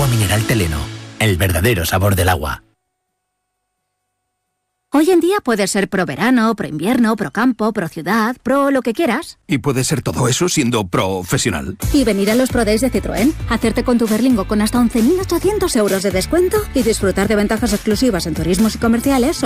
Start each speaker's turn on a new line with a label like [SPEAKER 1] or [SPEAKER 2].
[SPEAKER 1] Agua mineral Teleno, el verdadero sabor del agua.
[SPEAKER 2] Hoy en día puedes ser pro verano, pro invierno, pro campo, pro ciudad, pro lo que quieras.
[SPEAKER 3] Y puede ser todo eso siendo profesional.
[SPEAKER 2] Y venir a los Pro Days de Citroën, hacerte con tu Berlingo con hasta 11.800 euros de descuento y disfrutar de ventajas exclusivas en turismos y comerciales